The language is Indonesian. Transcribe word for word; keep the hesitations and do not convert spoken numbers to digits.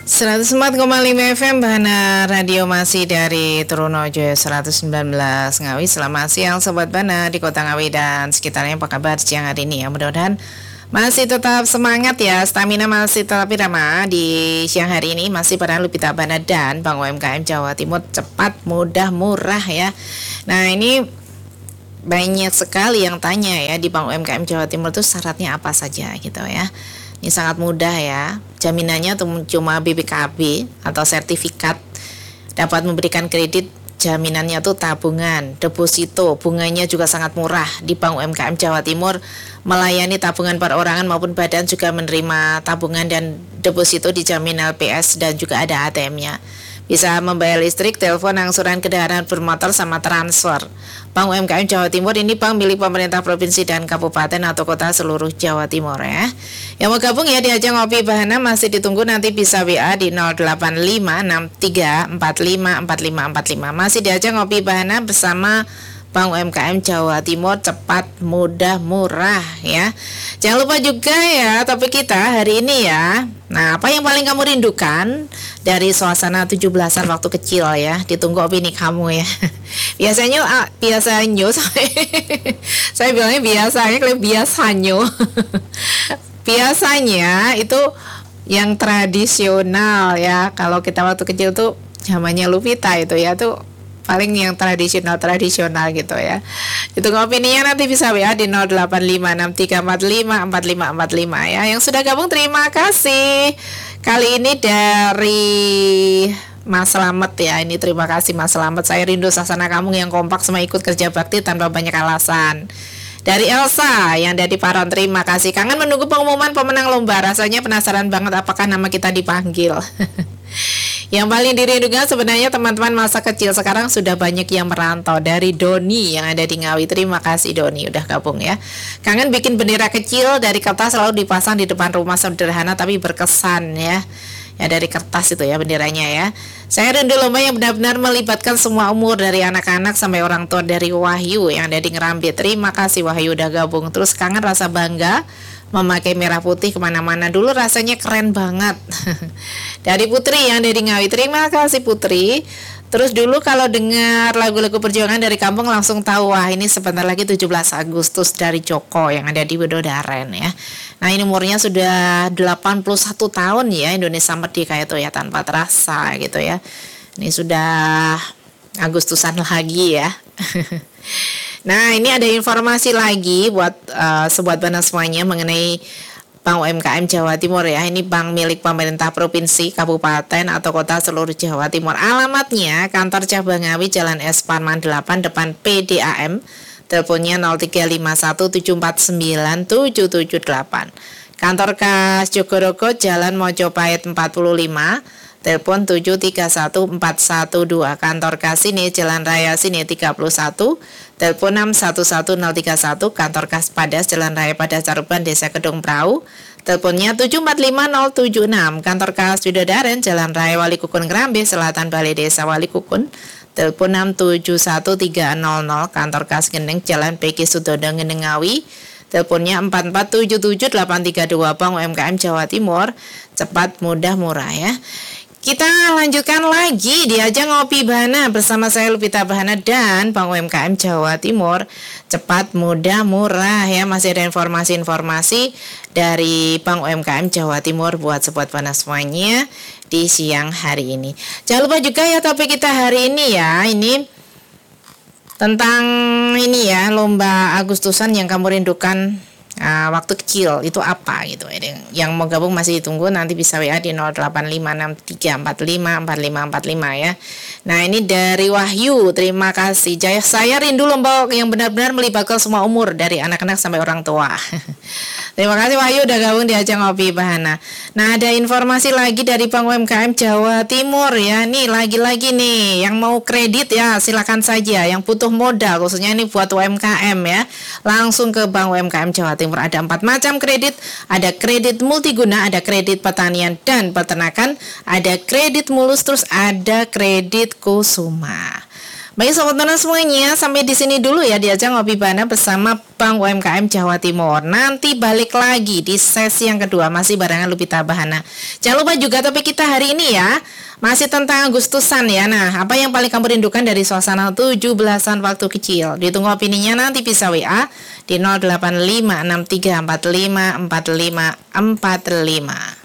seratus empat koma lima F M Bahana Radio masih dari Trunojoyo seratus sembilan belas Ngawi. Selamat siang Sobat Bahana di Kota Ngawi dan sekitarnya. Apa kabar siang hari ini ya? Mudah-mudahan masih tetap semangat ya, stamina masih tetap irama di siang hari ini. Masih pada Lupita Bahana dan Bank U M K M Jawa Timur, cepat, mudah, murah ya. Nah ini banyak sekali yang tanya ya di Bank U M K M Jawa Timur itu syaratnya apa saja gitu ya. Ini sangat mudah ya, jaminannya tuh cuma B B K B atau sertifikat, dapat memberikan kredit, jaminannya tuh tabungan, deposito, bunganya juga sangat murah. Di Bank U M K M Jawa Timur melayani tabungan perorangan maupun badan, juga menerima tabungan dan deposito dijamin L P S dan juga ada A T M-nya. Bisa membayar listrik, telepon, angsuran kendaraan bermotor sama transfer. Bank U M K M Jawa Timur ini bank milik pemerintah provinsi dan kabupaten atau kota seluruh Jawa Timur ya. Yang mau gabung ya diajak ngopi Bahana masih ditunggu, nanti bisa W A di nol delapan lima enam tiga empat lima empat lima empat lima. Masih diajak ngopi Bahana bersama Bank U M K M Jawa Timur, cepat, mudah, murah ya. Jangan lupa juga ya topik kita hari ini ya. Nah, apa yang paling kamu rindukan dari suasana tujuh belasan waktu kecil ya? Ditunggu opini kamu ya. Biasanya ah, biasanya saya bilangnya biasanya kalau biasanya. Biasanya itu yang tradisional ya. Kalau kita waktu kecil tuh zamannya Lupita itu ya tuh paling yang tradisional-tradisional gitu ya. Itu opininya nanti bisa W A di nol delapan lima enam tiga empat lima empat lima empat lima ya. Yang sudah gabung terima kasih. Kali ini dari Mas Slamet ya. Ini terima kasih Mas Slamet. Saya rindu suasana kamu yang kompak sama ikut kerja bakti tanpa banyak alasan. Dari Elsa yang dari Paron, terima kasih. Kangen menunggu pengumuman pemenang lomba. Rasanya penasaran banget apakah nama kita dipanggil. Yang paling dirindukan sebenarnya teman-teman masa kecil, sekarang sudah banyak yang merantau. Dari Doni yang ada di Ngawi, terima kasih Doni udah gabung ya. Kangen bikin bendera kecil dari kertas selalu dipasang di depan rumah, sederhana tapi berkesan ya. Ya dari kertas itu ya benderanya ya. Saya rindu lomba yang benar-benar melibatkan semua umur dari anak-anak sampai orang tua. Dari Wahyu yang ada di Ngerambi, terima kasih Wahyu udah gabung. Terus kangen rasa bangga memakai merah putih kemana-mana, dulu rasanya keren banget. Dari Putri yang dari Ngawi, terima kasih Putri. Terus dulu kalau dengar lagu-lagu perjuangan dari kampung langsung tahu, wah ini sebentar lagi tujuh belas Agustus dari Joko yang ada di Widodaren ya. Nah ini umurnya sudah delapan puluh satu tahun ya, Indonesia merdeka itu ya tanpa terasa gitu ya. Ini sudah Agustusan lagi ya. Nah ini ada informasi lagi buat uh, sobat Bahana semuanya mengenai Bank U M K M Jawa Timur ya. Ini bank milik pemerintah provinsi, kabupaten atau kota seluruh Jawa Timur. Alamatnya kantor cabang Ngawi, Jalan S Parman delapan depan P D A M. Teleponnya nol tiga lima satu tujuh empat sembilan tujuh tujuh delapan. Kantor Kas Jogorogo, Jalan Mojopahit empat puluh lima. Telepon tujuh tiga satu empat satu dua. Kantor Kas Sini, Jalan Raya Sini tiga puluh satu. Telepon enam satu satu nol tiga satu. Kantor Kas Padas, Jalan Raya Padas Caruban, Desa Kedung Prau. Teleponnya tujuh empat lima nol tujuh enam. Kantor Kas Widodaren, Jalan Raya Wali Kukun Ngerambe, Selatan Balai Desa Wali Kukun. Telepon enam tujuh satu tiga nol nol. Kantor Kas Gendeng, Jalan P G Sudodo Gendeng Ngawi. Teleponnya empat empat tujuh tujuh delapan tiga dua. Bank U M K M Jawa Timur, cepat, mudah, murah ya. Kita lanjutkan lagi di Ajang Ngopi Bahana bersama saya Lupita Bahana dan Bank U M K M Jawa Timur, cepat, mudah, murah ya. Masih ada informasi-informasi dari Bank U M K M Jawa Timur buat sobat Bahana semuanya di siang hari ini. Jangan lupa juga ya topik kita hari ini ya, ini tentang ini ya, lomba Agustusan yang kamu rindukan Uh, waktu kecil itu apa gitu. Yang mau gabung masih ditunggu, nanti bisa W A di nol delapan lima enam tiga empat lima empat lima empat lima ya. Nah ini dari Wahyu, terima kasih. Jaya, saya rindu lomba yang benar-benar melibatkan semua umur dari anak-anak sampai orang tua. Terima kasih Wahyu udah gabung di Ajang Ngopi Bahana. Nah ada informasi lagi dari Bank U M K M Jawa Timur ya. Nih lagi-lagi nih yang mau kredit ya silakan saja. Yang butuh modal khususnya ini buat U M K M ya, langsung ke Bank U M K M Jawa Timur. Timur ada empat macam kredit, ada kredit multiguna, ada kredit pertanian dan peternakan, ada kredit mulus, terus ada kredit kusuma. Baik Sobat Tuna semuanya, sampai di sini dulu ya diajak ngopi bareng bersama Bank U M K M Jawa Timur. Nanti balik lagi di sesi yang kedua masih barengan Lupita Bahana. Jangan lupa juga topik kita hari ini ya, masih tentang Agustusan ya. Nah, apa yang paling kamu rindukan dari suasana tujuh belasan waktu kecil? Ditunggu opininya, nanti bisa W A di nol delapan lima enam tiga empat lima empat lima empat lima.